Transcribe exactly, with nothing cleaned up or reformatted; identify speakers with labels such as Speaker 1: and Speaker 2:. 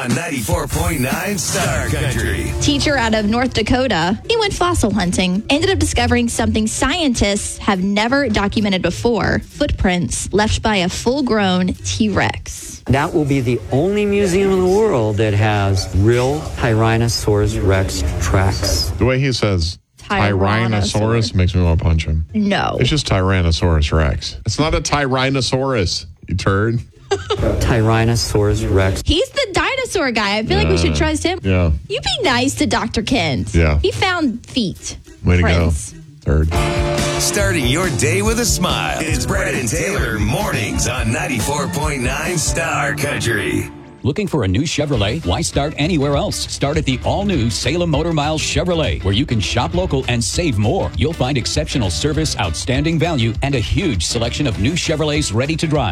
Speaker 1: on ninety-four point nine Star Country.
Speaker 2: Teacher out of North Dakota, he went fossil hunting, ended up discovering something scientists have never documented before, footprints left by a full-grown T-Rex.
Speaker 3: That will be the only museum in the world that has real Tyrannosaurus Rex tracks.
Speaker 4: The way he says Tyrannosaurus,
Speaker 2: Tyrannosaurus
Speaker 4: makes me want to punch him.
Speaker 2: No.
Speaker 4: It's just Tyrannosaurus Rex. It's not a Tyrannosaurus, you turd.
Speaker 3: Tyrannosaurus Rex.
Speaker 2: He's the dinosaur guy. I feel like we should trust him.
Speaker 4: Yeah.
Speaker 2: You be nice to Doctor Kent.
Speaker 4: Yeah.
Speaker 2: He found feet.
Speaker 4: Way to
Speaker 2: prints.
Speaker 4: go. Third.
Speaker 1: Starting your day with a smile. It's Brad and Taylor mornings on ninety-four point nine Star Country.
Speaker 5: Looking for a new Chevrolet? Why start anywhere else? Start at the all-new Salem Motor Miles Chevrolet, where you can shop local and save more. You'll find exceptional service, outstanding value, and a huge selection of new Chevrolets ready to drive.